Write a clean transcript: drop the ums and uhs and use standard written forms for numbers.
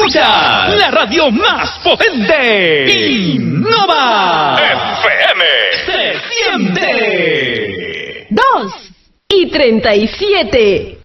Escuchas la radio más potente. Innova FM. Se siente. 2:37.